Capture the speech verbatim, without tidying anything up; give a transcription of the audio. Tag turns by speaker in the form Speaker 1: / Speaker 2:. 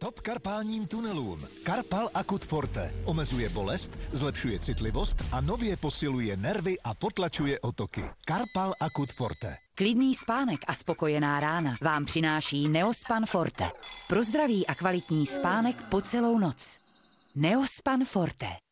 Speaker 1: Stop karpálním tunelům. Karpal Akut Forte omezuje bolest, zlepšuje citlivost a nově posiluje nervy a potlačuje otoky. Karpal Akut Forte.
Speaker 2: Klidný spánek a spokojená rána vám přináší Neospan Forte. Pro zdravý a kvalitní spánek po celou noc. Neospan Forte.